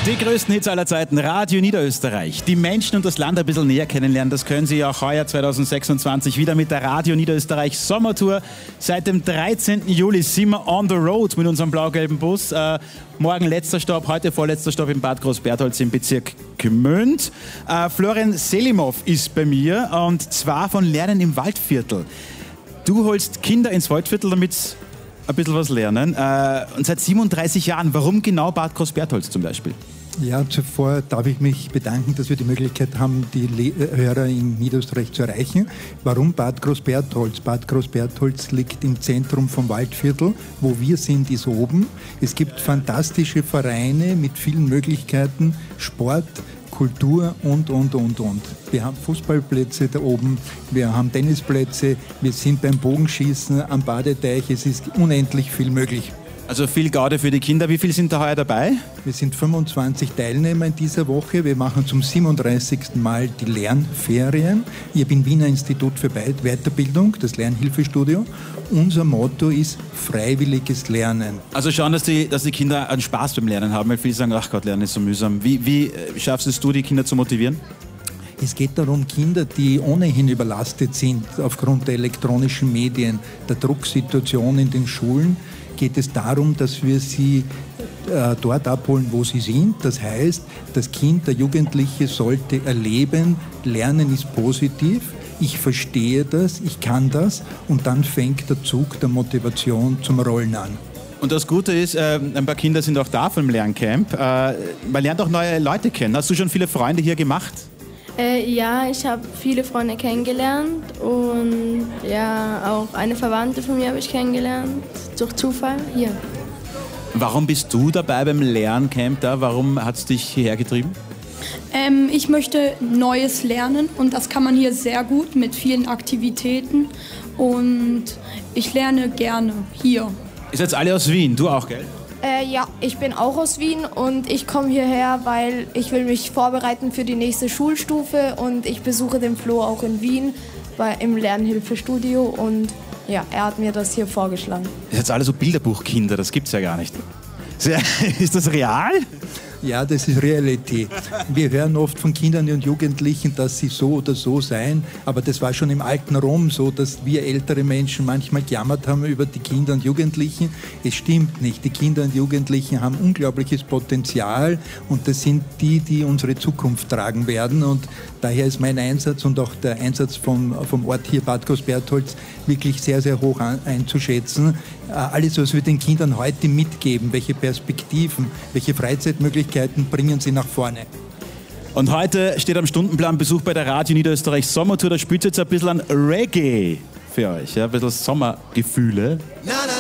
Die größten Hits aller Zeiten, Radio Niederösterreich. Die Menschen und das Land ein bisschen näher kennenlernen, das können Sie auch heuer 2026 wieder mit der Radio Niederösterreich Sommertour. Seit dem 13. Juli sind wir on the road mit unserem blau-gelben Bus. Morgen letzter Stopp, heute vorletzter Stopp in Bad Großbertholz im Bezirk Gmünd. Florian Selimov ist bei mir und zwar von Lernen im Waldviertel. Du holst Kinder ins Waldviertel, damit sie ein bisschen was lernen. Und seit 37 Jahren. Warum genau Bad Großbertholz zum Beispiel? Ja, zuvor darf ich mich bedanken, dass wir die Möglichkeit haben, die Hörer in Niederösterreich zu erreichen. Warum Bad Großbertholz? Bad Großbertholz liegt im Zentrum vom Waldviertel. Wo wir sind, ist oben. Es gibt fantastische Vereine mit vielen Möglichkeiten, Sport, Kultur und. Wir haben Fußballplätze da oben, wir haben Tennisplätze, wir sind beim Bogenschießen am Badeteich. Es ist unendlich viel möglich. Also viel Gaude für die Kinder. Wie viele sind da heuer dabei? Wir sind 25 Teilnehmer in dieser Woche. Wir machen zum 37. Mal die Lernferien. Ich bin Wiener Institut für Weiterbildung, das Lernhilfestudio. Unser Motto ist freiwilliges Lernen. Also schauen, dass die Kinder einen Spaß beim Lernen haben, weil viele sagen, ach Gott, Lernen ist so mühsam. Wie schaffst es du, die Kinder zu motivieren? Es geht darum, Kinder, die ohnehin überlastet sind aufgrund der elektronischen Medien, der Drucksituation in den Schulen, geht es darum, dass wir sie dort abholen, wo sie sind. Das heißt, das Kind, der Jugendliche sollte erleben, Lernen ist positiv, ich verstehe das, ich kann das und dann fängt der Zug der Motivation zum Rollen an. Und das Gute ist, ein paar Kinder sind auch da vom Lerncamp. Man lernt auch neue Leute kennen. Hast du schon viele Freunde hier gemacht? Ja, ich habe viele Freunde kennengelernt und ja, auch eine Verwandte von mir habe ich kennengelernt, durch Zufall hier. Warum bist du dabei beim Lerncamp da? Warum hat es dich hierher getrieben? Ich möchte Neues lernen und das kann man hier sehr gut mit vielen Aktivitäten und ich lerne gerne hier. Ihr seid alle aus Wien, du auch, gell? Ja, ich bin auch aus Wien und ich komme hierher, weil ich will mich vorbereiten für die nächste Schulstufe und ich besuche den Flo auch in Wien im Lernhilfestudio und ja, er hat mir das hier vorgeschlagen. Ihr seid alle so Bilderbuchkinder, das gibt's ja gar nicht. Ist das real? Ja, das ist Reality. Wir hören oft von Kindern und Jugendlichen, dass sie so oder so seien, aber das war schon im alten Rom so, dass wir ältere Menschen manchmal gejammert haben über die Kinder und Jugendlichen. Es stimmt nicht. Die Kinder und Jugendlichen haben unglaubliches Potenzial und das sind die, die unsere Zukunft tragen werden und daher ist mein Einsatz und auch der Einsatz vom Ort hier Bad Großbertholz wirklich sehr, sehr hoch einzuschätzen. Alles, was wir den Kindern heute mitgeben, welche Perspektiven, welche Freizeitmöglichkeiten bringen sie nach vorne. Und heute steht am Stundenplan Besuch bei der Radio Niederösterreich Sommertour. Da spielt jetzt ein bisschen an Reggae für euch, ja? Ein bisschen Sommergefühle. Na, na.